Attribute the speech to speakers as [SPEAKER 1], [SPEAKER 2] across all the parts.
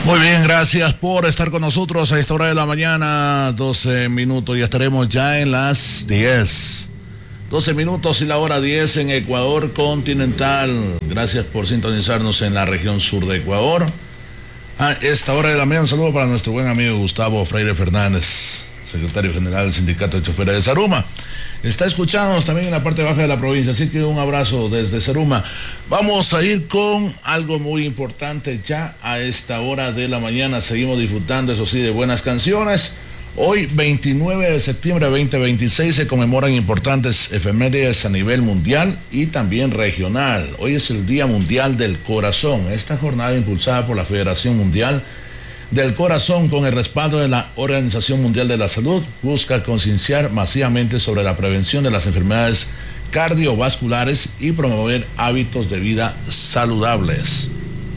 [SPEAKER 1] Muy bien, gracias por estar con nosotros a esta hora de la mañana, 12 minutos, ya estaremos ya en las 10. 12 minutos y la hora 10 en Ecuador continental. Gracias por sintonizarnos en la región sur de Ecuador. A esta hora de la mañana, un saludo para nuestro buen amigo Gustavo Freire Fernández, secretario general del Sindicato de Choferes de Zaruma. Está escuchándonos también en la parte baja de la provincia, así que un abrazo desde Zaruma. Vamos a ir con algo muy importante ya a esta hora de la mañana. Seguimos disfrutando, eso sí, de buenas canciones. Hoy, 29 de septiembre de 2026, se conmemoran importantes efemérides a nivel mundial y también regional. Hoy es el Día Mundial del Corazón. Esta jornada, impulsada por la Federación Mundial del Corazón con el respaldo de la Organización Mundial de la Salud, busca concienciar masivamente sobre la prevención de las enfermedades cardiovasculares y promover hábitos de vida saludables.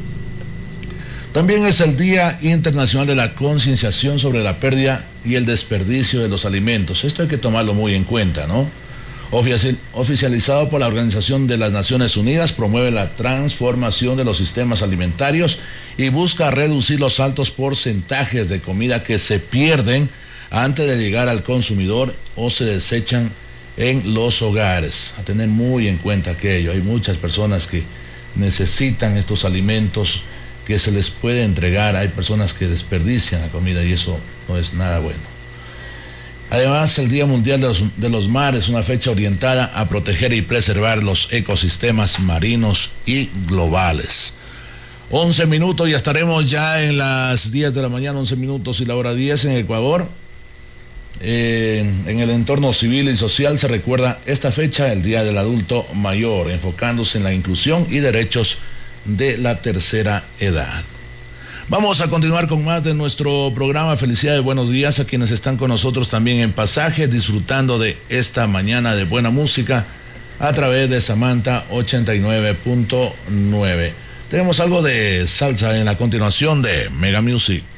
[SPEAKER 1] También es el Día Internacional de la Concienciación sobre la pérdida y el desperdicio de los alimentos. Esto hay que tomarlo muy en cuenta, ¿no? Oficializado por la Organización de las Naciones Unidas, promueve la transformación de los sistemas alimentarios y busca reducir los altos porcentajes de comida que se pierden antes de llegar al consumidor o se desechan en los hogares. A tener muy en cuenta aquello. Hay muchas personas que necesitan estos alimentos que se les puede entregar. Hay personas que desperdician la comida y eso no es nada bueno. Además, el Día Mundial de los Mares, una fecha orientada a proteger y preservar los ecosistemas marinos y globales. 11 minutos y estaremos ya en las 10 de la mañana, 11 minutos y la hora 10 en Ecuador. En el entorno civil y social se recuerda esta fecha, el Día del Adulto Mayor, enfocándose en la inclusión y derechos de la tercera edad. Vamos a continuar con más de nuestro programa. Felicidades, buenos días a quienes están con nosotros también en pasaje, disfrutando de esta mañana de buena música a través de Samantha 89.9. Tenemos algo de salsa en la continuación de Mega Music.